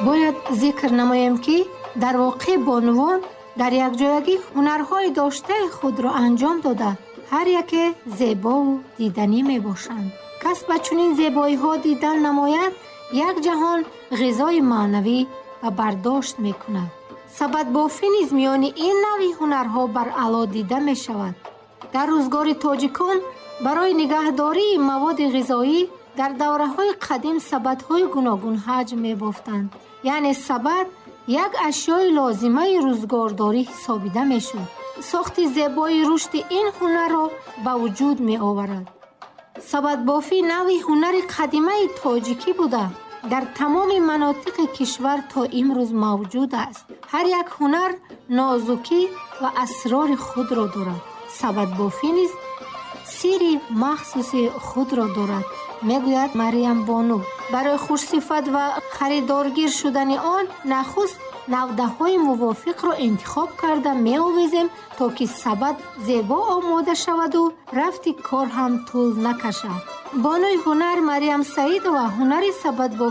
бояд зикр намоем ки дар воқеъ бонувон дар якҷоягӣ ҳунарҳои доштаи худро анҷом дода ҳар яке зебову диданӣ мебошанд. кас ба чунин зебоиҳо дидан намояд, як ҷаҳон ғизои маънавӣ ва бардошт мекунад. сабадбофӣ низ миёни ин навъи ҳунарҳо баръало дида мешавад. дар рӯзгори тоҷикон барои нигаҳдории маводи ғизоӣ дар давраҳои қадим сабадҳои гуногун ҳаҷм мебофтанд. яъне сабад як ашёи лозимаи рӯзгордорӣ ҳисобида мешуд. сохти зебои рушди ин ҳунарро ба вуҷуд меоварад. сабадбофӣ навъи ҳунари қадимаи тоҷикӣ буда дар тамоми манотиқи кишвар то имрӯз мавҷуд аст. ҳар як ҳунар нозукӣ ва асрори худро дорад. сабадбофӣ низ сирри махсуси худро дорад, мегӯяд Мариям Бону. барои хушсифат ва харидоргир шудани он нахуст навдаҳои мувофиқро интихоб карда меовезем, то ки сабад зебо омода шаваду рафти кор ҳам тӯл накашад. бонуи ҳунар Мариям Саидова ҳунари сабадбофӣ